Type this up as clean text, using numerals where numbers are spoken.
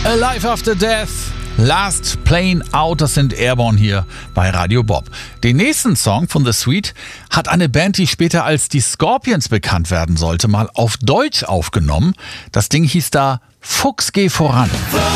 Alive After Death, Last Plane Out, das sind Airborne hier bei Radio Bob. Den nächsten Song von The Sweet hat eine Band, die später als die Scorpions bekannt werden sollte, mal auf Deutsch aufgenommen. Das Ding hieß da Fuchs, geh voran.